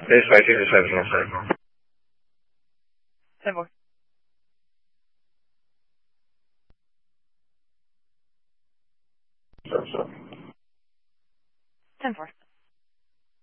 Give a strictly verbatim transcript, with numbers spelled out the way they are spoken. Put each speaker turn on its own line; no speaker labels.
It's fighting the seven, no, sir.
ten four.
So, so.
ten four.